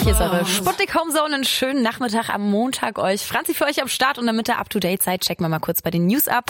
Hier ist eure Sputnik Homezone. Einen schönen Nachmittag am Montag euch. Franzi für euch am Start und damit ihr up-to-date seid, checken wir mal kurz bei den News ab.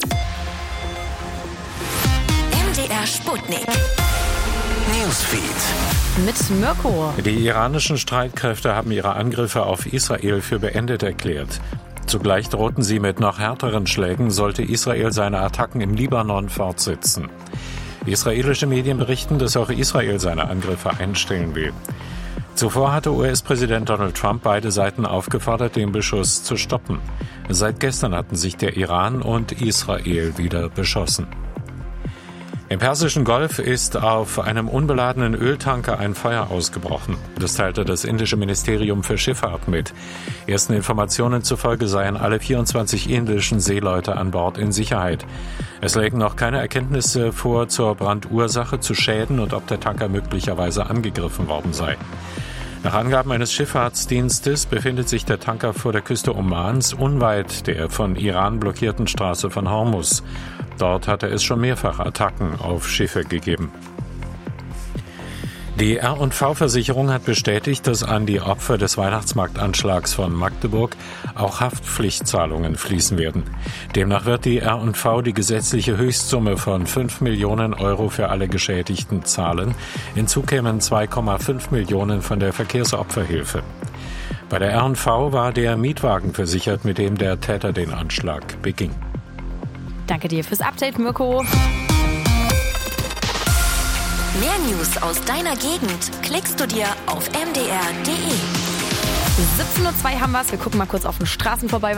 MDR Sputnik Newsfeed Mit Mirko. Die iranischen Streitkräfte haben ihre Angriffe auf Israel für beendet erklärt. Zugleich drohten sie mit noch härteren Schlägen, sollte Israel seine Attacken im Libanon fortsetzen. Israelische Medien berichten, dass auch Israel seine Angriffe einstellen will. Zuvor hatte US-Präsident Donald Trump beide Seiten aufgefordert, den Beschuss zu stoppen. Seit gestern hatten sich der Iran und Israel wieder beschossen. Im Persischen Golf ist auf einem unbeladenen Öltanker ein Feuer ausgebrochen. Das teilte das indische Ministerium für Schifffahrt mit. Ersten Informationen zufolge seien alle 24 indischen Seeleute an Bord in Sicherheit. Es lägen noch keine Erkenntnisse vor zur Brandursache, zu Schäden und ob der Tanker möglicherweise angegriffen worden sei. Nach Angaben eines Schifffahrtsdienstes befindet sich der Tanker vor der Küste Omans, unweit der von Iran blockierten Straße von Hormuz. Dort hatte es schon mehrfach Attacken auf Schiffe gegeben. Die R&V-Versicherung hat bestätigt, dass an die Opfer des Weihnachtsmarktanschlags von Magdeburg auch Haftpflichtzahlungen fließen werden. Demnach wird die R&V die gesetzliche Höchstsumme von 5 Millionen Euro für alle Geschädigten zahlen. Hinzu kämen 2,5 Millionen von der Verkehrsopferhilfe. Bei der R&V war der Mietwagen versichert, mit dem der Täter den Anschlag beging. Danke dir fürs Update, Mirko. Mehr News aus deiner Gegend klickst du dir auf mdr.de. 17:02 haben wir's. Wir gucken mal kurz auf den Straßen vorbei.